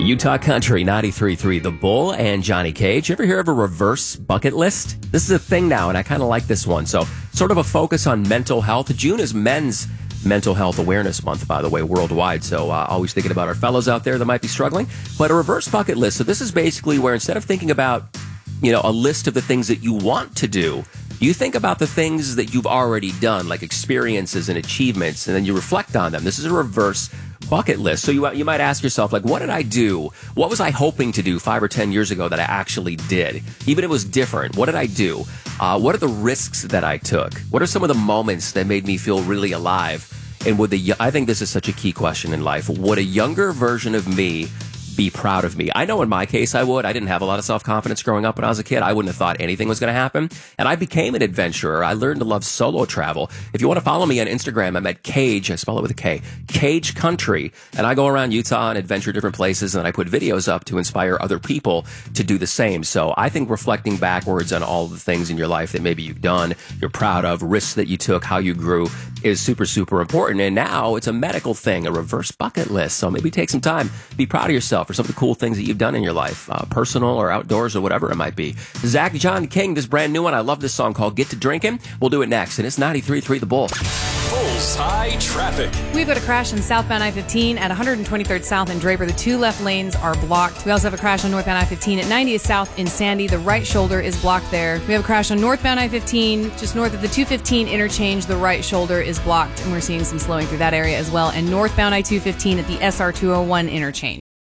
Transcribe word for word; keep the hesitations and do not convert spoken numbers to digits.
Utah Country ninety-three point three, The Bull and Johnny Cage. You ever hear of a reverse bucket list? This is a thing now, and I kind of like this one. So, sort of a focus on mental health. June is Men's Mental Health Awareness Month, by the way, worldwide. So, uh, always thinking about our fellows out there that might be struggling. But a reverse bucket list. So, this is basically where instead of thinking about, you know, a list of the things that you want to do, you think about the things that you've already done, like experiences and achievements, and then you reflect on them. This is a reverse bucket list. So you you might ask yourself, like, what did I do? What was I hoping to do five or ten years ago that I actually did? Even if it was different, what did I do? Uh, what are the risks that I took? What are some of the moments that made me feel really alive? And would the I think this is such a key question in life. Would a younger version of me be proud of me? I know in my case I would. I didn't have a lot of self-confidence growing up when I was a kid. I wouldn't have thought anything was going to happen. And I became an adventurer. I learned to love solo travel. If you want to follow me on Instagram, I'm at Cage. I spell it with a K. Cage Country. And I go around Utah and adventure different places, and I put videos up to inspire other people to do the same. So I think reflecting backwards on all the things in your life that maybe you've done, you're proud of, risks that you took, how you grew, is super, super important. And now it's a medical thing, a reverse bucket list. So maybe take some time, be proud of yourself for some of the cool things that you've done in your life, uh, personal or outdoors or whatever it might be. Zach John King, this brand new one. I love this song called Get to Drinking. We'll do it next. And it's ninety-three point three The Bull. Bullseye traffic. We've got a crash on southbound I fifteen at one twenty-third South in Draper. The two left lanes are blocked. We also have a crash on northbound I fifteen at ninetieth South in Sandy. The right shoulder is blocked there. We have a crash on northbound I fifteen just north of the two fifteen interchange. The right shoulder is blocked, and we're seeing some slowing through that area as well. And northbound I two fifteen at the S R two oh one interchange.